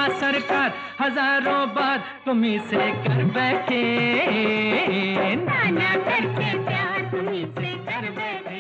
सरकार, हजारों बार तुम्ही से कर बैठे, नाना करके प्यार तुम्ही से कर बैठे।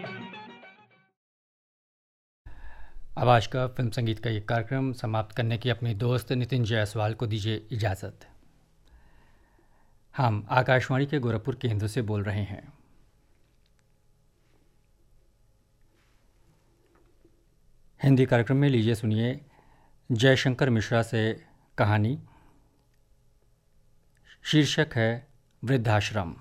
अब आज का फिल्म संगीत का ये कार्यक्रम समाप्त करने की अपनी दोस्त नितिन जायसवाल को दीजिए इजाज़त। हम आकाशवाणी के गोरखपुर केंद्र से बोल रहे हैं। हिंदी कार्यक्रम में लीजिए सुनिए जयशंकर मिश्रा से कहानी। शीर्षक है वृद्धाश्रम।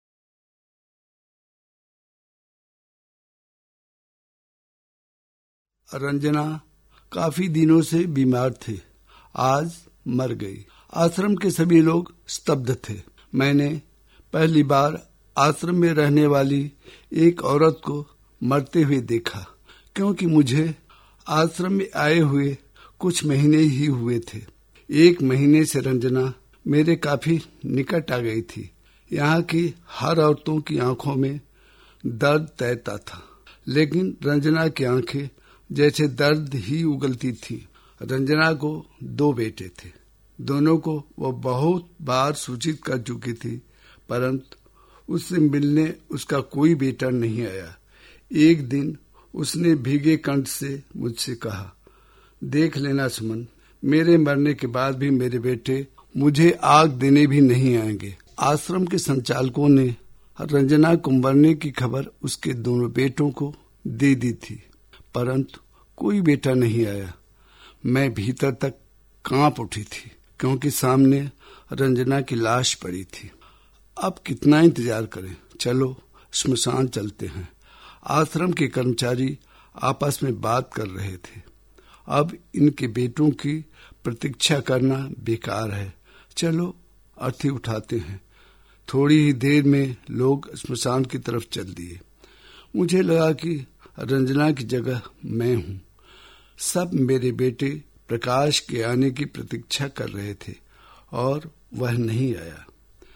रंजना काफी दिनों से बीमार थे, आज मर गई। आश्रम के सभी लोग स्तब्ध थे। मैंने पहली बार आश्रम में रहने वाली एक औरत को मरते हुए देखा, क्योंकि मुझे आश्रम में आए हुए कुछ महीने ही हुए थे। 1 महीने से रंजना मेरे काफी निकट आ गई थी। यहाँ की हर औरतों की आंखों में दर्द तैरता था, लेकिन रंजना की आंखें जैसे दर्द ही उगलती थी। रंजना को 2 बेटे थे। दोनों को वह बहुत बार सूचित कर चुकी थी, परंतु उससे मिलने उसका कोई बेटा नहीं आया। एक दिन उसने भीगे कंठ से मुझसे कहा, देख लेना सुमन, मेरे मरने के बाद भी मेरे बेटे मुझे आग देने भी नहीं आएंगे। आश्रम के संचालकों ने रंजना को मरने की खबर उसके दोनों बेटों को दे दी थी, परंतु कोई बेटा नहीं आया। मैं भीतर तक कांप उठी थी, क्योंकि सामने रंजना की लाश पड़ी थी। अब कितना इंतजार करें, चलो श्मशान चलते हैं। आश्रम के कर्मचारी आपस में बात कर रहे थे। अब इनके बेटों की प्रतीक्षा करना बेकार है, चलो अर्थी उठाते हैं। थोड़ी ही देर में लोग श्मशान की तरफ चल दिए। मुझे लगा कि रंजना की जगह मैं हूँ। सब मेरे बेटे प्रकाश के आने की प्रतीक्षा कर रहे थे और वह नहीं आया।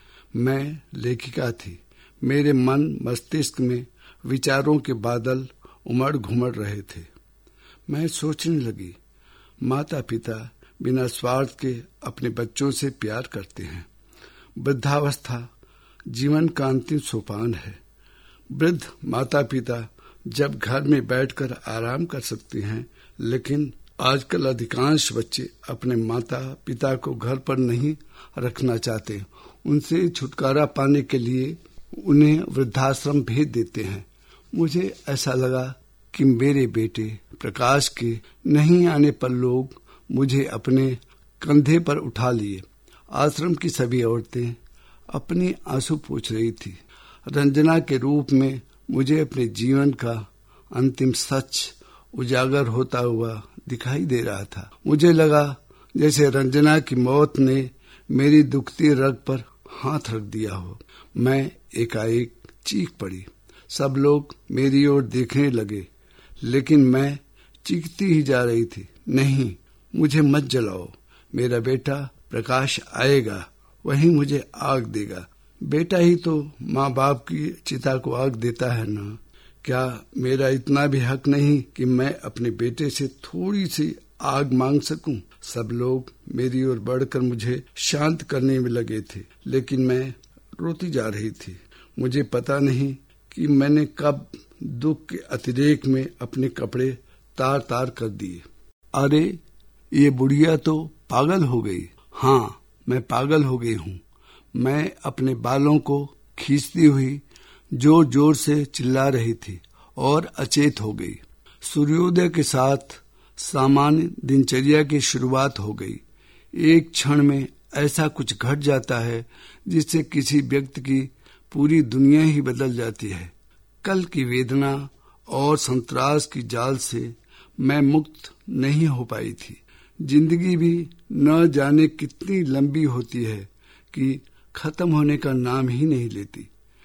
मैं लेखिका थी। मेरे मन मस्तिष्क में विचारों के बादल उमड़ घुमड़ रहे थे। मैं सोचने लगी, माता पिता बिना स्वार्थ के अपने बच्चों से प्यार करते हैं। वृद्धावस्था जीवन का अंतिम सोपान है। वृद्ध माता पिता जब घर में बैठकर आराम कर सकते हैं, लेकिन आजकल अधिकांश बच्चे अपने माता पिता को घर पर नहीं रखना चाहते। उनसे छुटकारा पाने के लिए उन्हें वृद्धाश्रम भेज देते हैं। मुझे ऐसा लगा कि मेरे बेटे प्रकाश के नहीं आने पर लोग मुझे अपने कंधे पर उठा लिए। आश्रम की सभी औरतें अपने आंसू पोंछ रही थी। रंजना के रूप में मुझे अपने जीवन का अंतिम सच उजागर होता हुआ दिखाई दे रहा था। मुझे लगा जैसे रंजना की मौत ने मेरी दुखती रग पर हाथ रख दिया हो। मैं एकाएक चीख पड़ी। सब लोग मेरी ओर देखने लगे, लेकिन मैं चीखती ही जा रही थी, नहीं, मुझे मत जलाओ। मेरा बेटा प्रकाश आएगा, वही मुझे आग देगा। बेटा ही तो माँ बाप की चिता को आग देता है ना। क्या मेरा इतना भी हक नहीं कि मैं अपने बेटे से थोड़ी सी आग मांग सकूं? सब लोग मेरी ओर बढ़कर मुझे शांत करने में लगे थे, लेकिन मैं रोती जा रही थी। मुझे पता नहीं कि मैंने कब दुख के अतिरेक में अपने कपड़े तार तार कर दिए। अरे ये बुढ़िया तो पागल हो गई। हाँ, मैं पागल हो गई हूँ। मैं अपने बालों को खींचती हुई जोर जोर से चिल्ला रही थी और अचेत हो गई। सूर्योदय के साथ सामान्य दिनचर्या की शुरुआत हो गई। एक क्षण में ऐसा कुछ घट जाता है जिससे किसी व्यक्ति की पूरी दुनिया ही बदल जाती है। कल की वेदना और संतरास की जाल से मैं मुक्त नहीं हो पाई थी। जिंदगी भी न जाने कितनी लंबी होती है कि खत्म होने का नाम ही नहीं लेती।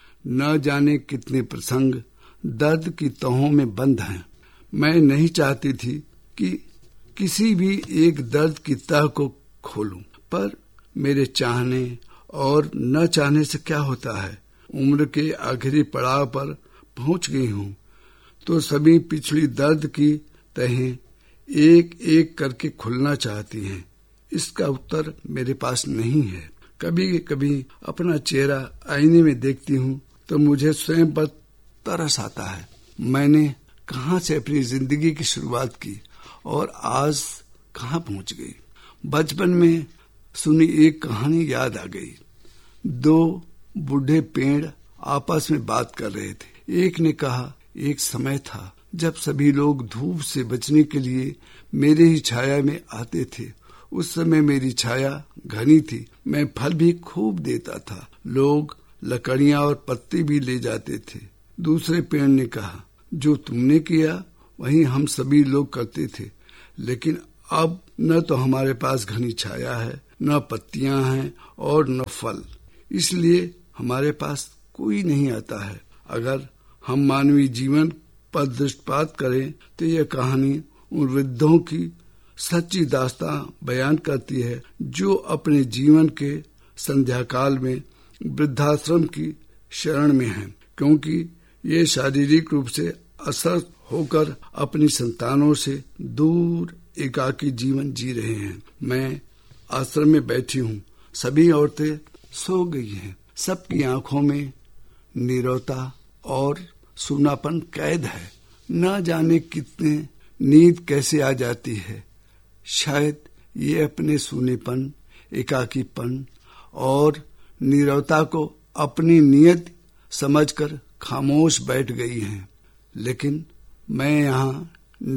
न जाने कितने प्रसंग दर्द की तहों में बंद हैं। मैं नहीं चाहती थी कि किसी भी एक दर्द की तह को खोलूं, पर मेरे चाहने और न चाहने से क्या होता है। उम्र के आखिरी पड़ाव पर पहुंच गई हूँ तो सभी पिछली दर्द की तहें एक एक करके खुलना चाहती हैं। इसका उत्तर मेरे पास नहीं है। कभी कभी अपना चेहरा आईने में देखती हूँ तो मुझे स्वयं पर तरस आता है। मैंने कहाँ से अपनी जिंदगी की शुरुआत की और आज कहाँ पहुँच गई। बचपन में सुनी एक कहानी याद आ गई। दो बूढ़े पेड़ आपस में बात कर रहे थे। एक ने कहा, एक समय था जब सभी लोग धूप से बचने के लिए मेरे ही छाया में आते थे। उस समय मेरी छाया घनी थी, मैं फल भी खूब देता था, लोग लकड़ियां और पत्ते भी ले जाते थे। दूसरे पेड़ ने कहा, जो तुमने किया वही हम सभी लोग करते थे, लेकिन अब न तो हमारे पास घनी छाया है, न पत्तियां हैं और न फल, इसलिए हमारे पास कोई नहीं आता है। अगर हम मानवीय जीवन पर दृष्टिपात करें तो यह कहानी उन वृद्धों की सच्ची दास्तां बयान करती है जो अपने जीवन के संध्या काल में वृद्धाश्रम की शरण में हैं, क्योंकि ये शारीरिक रूप से असर होकर अपनी संतानों से दूर एकाकी जीवन जी रहे हैं। मैं आश्रम में बैठी हूँ, सभी औरतें सो गई हैं, सबकी आंखों में नीरवता और सूनापन कैद है। न जाने कितने नींद कैसे आ जाती है। शायद ये अपने सूनेपन, एकाकीपन और नीरवता को अपनी नियत समझकर खामोश बैठ गई हैं। लेकिन मैं यहाँ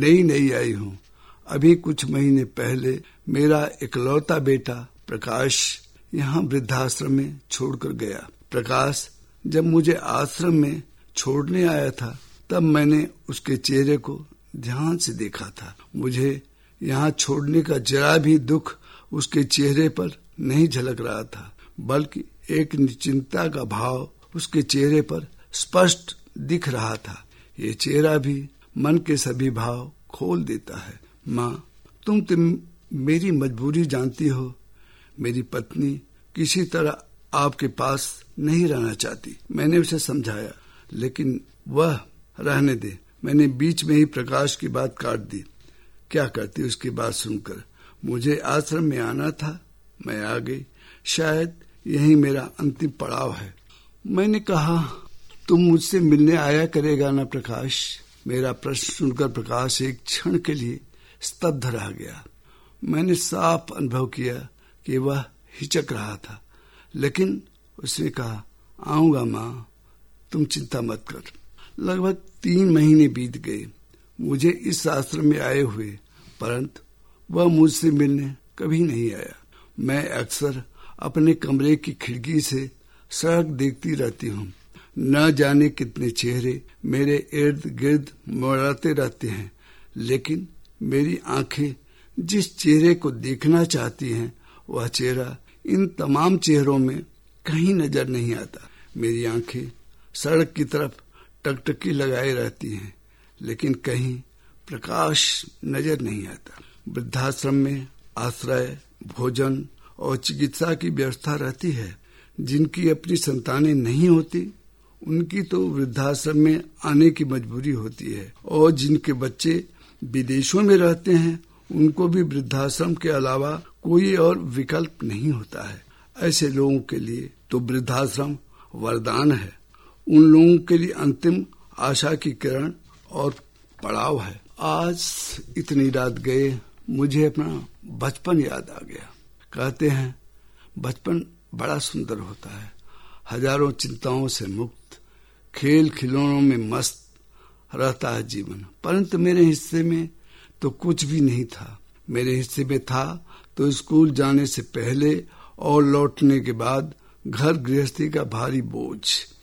नई आई हूँ। अभी कुछ महीने पहले मेरा इकलौता बेटा प्रकाश यहाँ वृद्धाश्रम में छोड़कर गया। प्रकाश जब मुझे आश्रम में छोड़ने आया था तब मैंने उसके चेहरे को ध्यान से देखा था। मुझे यहाँ छोड़ने का जरा भी दुख उसके चेहरे पर नहीं झलक रहा था, बल्कि एक निश्चिंतता का भाव उसके चेहरे पर स्पष्ट दिख रहा था। ये चेहरा भी मन के सभी भाव खोल देता है। माँ, तुम मेरी मजबूरी जानती हो। मेरी पत्नी किसी तरह आपके पास नहीं रहना चाहती। मैंने उसे समझाया, लेकिन वह रहने दे। मैंने बीच में ही प्रकाश की बात काट दी। क्या करती उसकी बात सुनकर। मुझे आश्रम में आना था, मैं आ गई। शायद यही मेरा अंतिम पड़ाव है। मैंने कहा, तुम मुझसे मिलने आया करेगा ना प्रकाश। मेरा प्रश्न सुनकर प्रकाश एक क्षण के लिए स्तब्ध रह गया। मैंने साफ अनुभव किया कि वह हिचक रहा था, लेकिन उसने कहा, आऊंगा माँ, तुम चिंता मत कर। लगभग 3 महीने बीत गए मुझे इस आश्रम में आए हुए, परंतु वह मुझसे मिलने कभी नहीं आया। मैं अक्सर अपने कमरे की खिड़की से सड़क देखती रहती हूँ। न जाने कितने चेहरे मेरे इर्द गिर्द मंडराते रहते हैं, लेकिन मेरी आंखें जिस चेहरे को देखना चाहती हैं वह चेहरा इन तमाम चेहरों में कहीं नजर नहीं आता। मेरी आंखें सड़क की तरफ टकटकी लगाए रहती हैं, लेकिन कहीं प्रकाश नजर नहीं आता। वृद्धाश्रम में आश्रय, भोजन और चिकित्सा की व्यवस्था रहती है। जिनकी अपनी संतानें नहीं होती उनकी तो वृद्धाश्रम में आने की मजबूरी होती है, और जिनके बच्चे विदेशों में रहते हैं उनको भी वृद्धाश्रम के अलावा कोई और विकल्प नहीं होता है। ऐसे लोगों के लिए तो वृद्धाश्रम वरदान है। उन लोगों के लिए अंतिम आशा की किरण और पड़ाव है। आज इतनी रात गए मुझे अपना बचपन याद आ गया। कहते हैं बचपन बड़ा सुंदर होता है, हजारों चिंताओं से मुक्त, खेल खिलौनों में मस्त रहता है जीवन। परंतु मेरे हिस्से में तो कुछ भी नहीं था। मेरे हिस्से में था तो स्कूल जाने से पहले और लौटने के बाद घर गृहस्थी का भारी बोझ।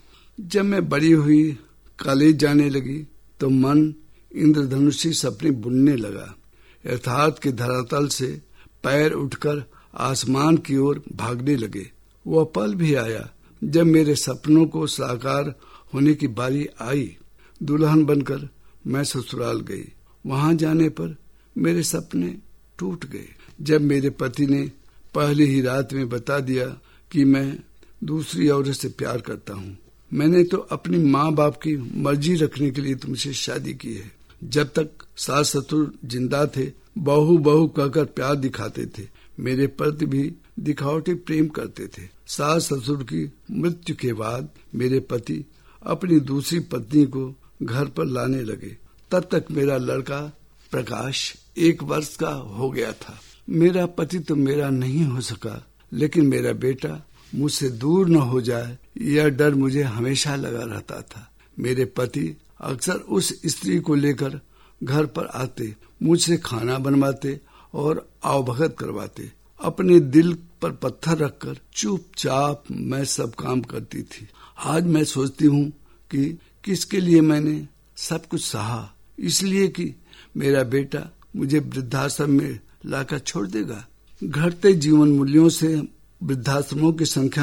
जब मैं बड़ी हुई, कॉलेज जाने लगी, तो मन इंद्रधनुषी सपने बुनने लगा। यथार्थ के धरातल से पैर उठकर आसमान की ओर भागने लगे। वह पल भी आया जब मेरे सपनों को साकार होने की बारी आई। दुल्हन बनकर मैं ससुराल गई। वहां जाने पर मेरे सपने टूट गए। जब मेरे पति ने पहली ही रात में बता दिया कि मैं दूसरी औरत से प्यार करता हूँ। मैंने तो अपनी माँ बाप की मर्जी रखने के लिए तुमसे शादी की है। जब तक सास ससुर जिंदा थे बहू बहू कहकर प्यार दिखाते थे। मेरे प्रति भी दिखावटी प्रेम करते थे। सास ससुर की मृत्यु के बाद मेरे पति अपनी दूसरी पत्नी को घर पर लाने लगे। तब तक मेरा लड़का प्रकाश 1 वर्ष का हो गया था। मेरा पति तो मेरा नहीं हो सका, लेकिन मेरा बेटा मुझसे दूर न हो जाए यह डर मुझे हमेशा लगा रहता था। मेरे पति अक्सर उस स्त्री को लेकर घर पर आते, मुझसे खाना बनवाते और आवभगत करवाते। अपने दिल पर पत्थर रखकर चुपचाप मैं सब काम करती थी। आज मैं सोचती हूँ कि किसके लिए मैंने सब कुछ सहा, इसलिए कि मेरा बेटा मुझे वृद्धाश्रम में लाकर छोड़ देगा। घटते जीवन मूल्यों से वृद्धाश्रमों की संख्या